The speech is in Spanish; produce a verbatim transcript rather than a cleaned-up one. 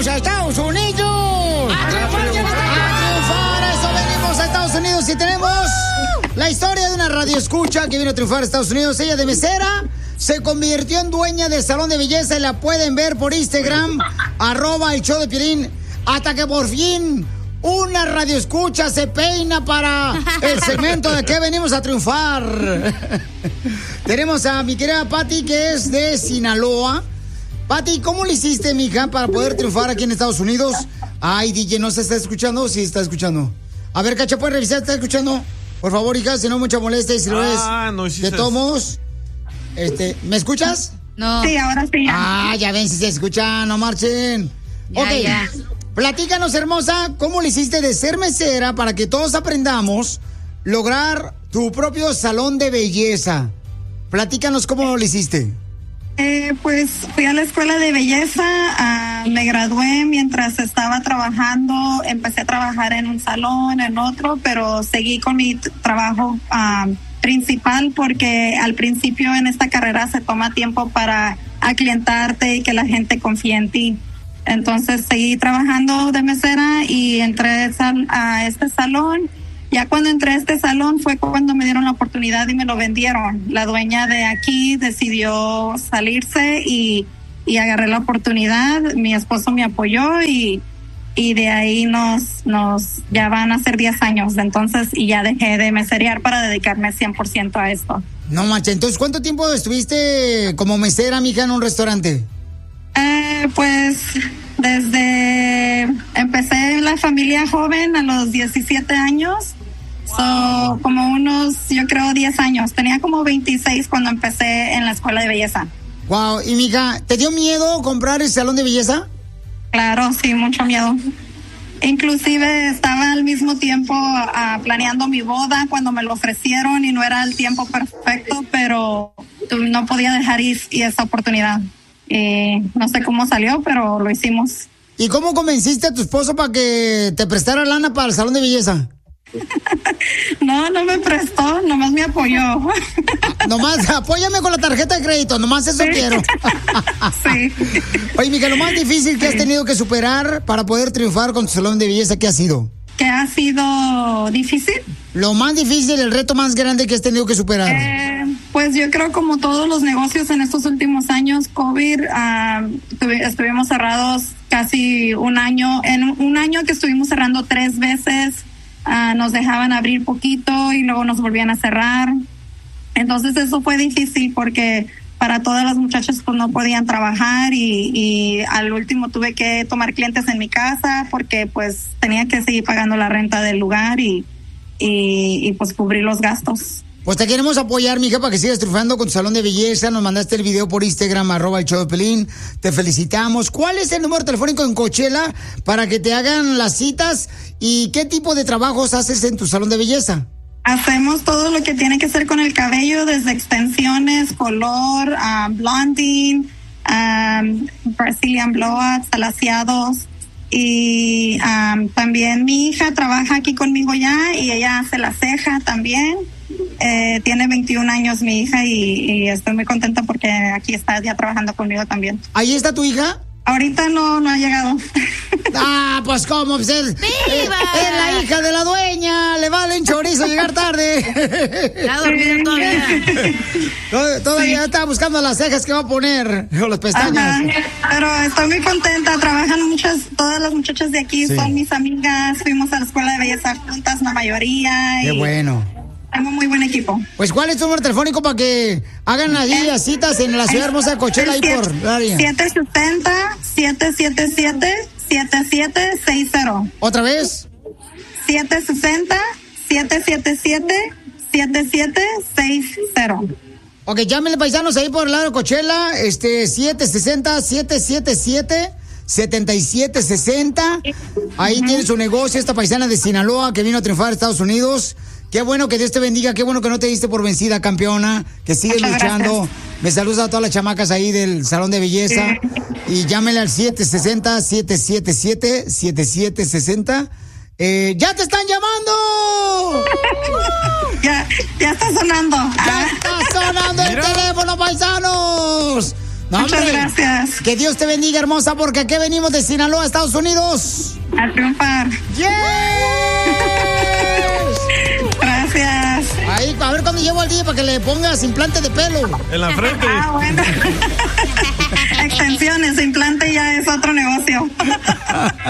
venimos a Estados Unidos. ¡A triunfar! ¡A triunfar! ¡Eso venimos a Estados Unidos! Y tenemos la historia de una radioescucha que vino a triunfar a Estados Unidos. Ella de mesera se convirtió en dueña del salón de belleza y la pueden ver por Instagram, arroba el show de Piolín, hasta que por fin una radioescucha se peina para el segmento de que venimos a triunfar. Tenemos a mi querida Pati, que es de Sinaloa. Pati, ¿cómo le hiciste, mija, para poder triunfar aquí en Estados Unidos? Ay, D J, ¿no se está escuchando? Sí, está escuchando. A ver, Cacha, ¿puedes revisar? ¿Está escuchando? Por favor, hija, si no, mucha molestia. Y si lo es, ah, no, sí de todos modos, este, ¿me escuchas? No. Sí, ahora sí. Ah, ya ven si se escucha, no marchen. Ya, ok, ya. Platícanos, hermosa, ¿cómo le hiciste de ser mesera para que todos aprendamos lograr tu propio salón de belleza? Platícanos cómo lo hiciste. Eh, pues fui a la escuela de belleza, uh, me gradué mientras estaba trabajando, empecé a trabajar en un salón, en otro, pero seguí con mi t- trabajo uh, principal porque al principio en esta carrera se toma tiempo para aclientarte y que la gente confíe en ti. Entonces seguí trabajando de mesera y entré sal- a este salón. Ya cuando entré a este salón fue cuando me dieron la oportunidad y me lo vendieron. La dueña de aquí decidió salirse y, y agarré la oportunidad. Mi esposo me apoyó y, y de ahí nos, nos, ya van a ser diez años. Entonces, y ya dejé de meserear para dedicarme cien por ciento a esto. No manches, entonces, ¿cuánto tiempo estuviste como mesera, mija, en un restaurante? Eh, pues desde, empecé en la familia joven a los diecisiete años. So, como unos, yo creo, diez años. Tenía como veintiséis cuando empecé en la escuela de belleza. Wow, y mija, ¿te dio miedo comprar el salón de belleza? Claro, sí, mucho miedo. Inclusive estaba al mismo tiempo uh, planeando mi boda cuando me lo ofrecieron y no era el tiempo perfecto, pero no podía dejar ir y esa oportunidad. Y no sé cómo salió, pero lo hicimos. ¿Y cómo convenciste a tu esposo para que te prestara lana para el salón de belleza? No, no me prestó, nomás me apoyó. Ah, nomás, apóyame con la tarjeta de crédito, nomás eso sí. quiero. Sí. Oye, Miguel, lo más difícil que has tenido que superar para poder triunfar con tu salón de belleza, ¿qué ha sido? ¿Qué ha sido difícil? Lo más difícil, el reto más grande que has tenido que superar. Eh, pues yo creo como todos los negocios en estos últimos años, COVID, uh, tuvi- estuvimos cerrados casi un año. En un año que estuvimos cerrando tres veces, uh, nos dejaban abrir poquito y luego nos volvían a cerrar. Entonces eso fue difícil porque para todas las muchachas pues no podían trabajar y, y al último tuve que tomar clientes en mi casa porque pues tenía que seguir pagando la renta del lugar y, y, y pues cubrir los gastos. Pues te queremos apoyar, mija, para que sigas triunfando con tu salón de belleza. Nos mandaste el video por Instagram, arroba el show de Piolín. Te felicitamos. ¿Cuál es el número telefónico en Coachella para que te hagan las citas? ¿Y qué tipo de trabajos haces en tu salón de belleza? Hacemos todo lo que tiene que hacer con el cabello, desde extensiones, color, um, blonding, um, Brazilian blowouts, alaciados. Y um, también mi hija trabaja aquí conmigo ya y ella hace la ceja también. Eh, tiene veintiún años mi hija y, y estoy muy contenta porque aquí está ya trabajando conmigo también. ¿Ahí está tu hija? Ahorita no, no ha llegado. Ah, pues cómo, pues es, es, es la hija de la dueña, le vale un chorizo llegar tarde. Está dormida todavía. Tod- Todavía sí. Está buscando las cejas que va a poner, o las pestañas. Ajá, pero estoy muy contenta, trabajan muchas, todas las muchachas de aquí sí. Son mis amigas, fuimos a la escuela de belleza juntas, la mayoría. Qué y bueno. Tengo muy buen equipo. Pues, ¿cuál es tu número telefónico para que hagan allí las citas en la ciudad hermosa de Coachella ahí por el área? siete seis cero, siete siete siete, siete siete seis cero. ¿Otra vez? siete seis cero, siete siete siete, siete siete seis cero. Ok, llámenle, paisanos, ahí por el lado de Coachella, este, siete seis cero, siete siete siete, siete siete seis cero. Ahí uh-huh. Tiene su negocio, esta paisana de Sinaloa que vino a triunfar a Estados Unidos. Qué bueno que Dios te bendiga, qué bueno que no te diste por vencida, campeona, que sigues Muchas luchando. Gracias. Me saludas a todas las chamacas ahí del salón de belleza. Sí. Y llámenle al siete seis cero, siete siete siete, siete siete seis cero. Eh, ¡Ya te están llamando! ya, ya está sonando. ¡Ya está sonando el teléfono, paisanos! No, Muchas hombre, gracias. Que Dios te bendiga, hermosa, porque aquí venimos de Sinaloa, Estados Unidos. A triunfar. ¡Yes! Gracias. Ahí, a ver cuándo llevo al día para que le pongas implante de pelo. En la frente. Ah, bueno. Extensiones, implante ya es otro negocio.